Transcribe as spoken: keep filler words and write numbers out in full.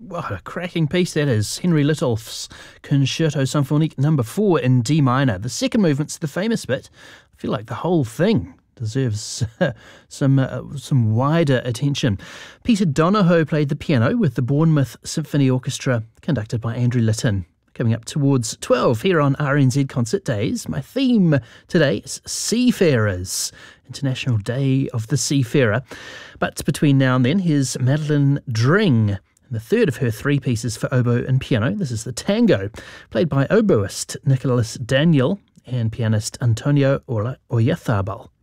What a cracking piece that is. Henry Littolf's Concerto Symphonique number four in D minor. The second movement's the famous bit. I feel like the whole thing deserves some uh, some wider attention. Peter Donohoe played the piano with the Bournemouth Symphony Orchestra, conducted by Andrew Litton. Coming up towards twelve here on R N Z Concert Days. My theme today is Seafarers, International Day of the Seafarer. But between now and then, here's Madeline Dring, the third of her three pieces for oboe and piano. This is the Tango, played by oboist Nicholas Daniel and pianist Antonio Oyathabal.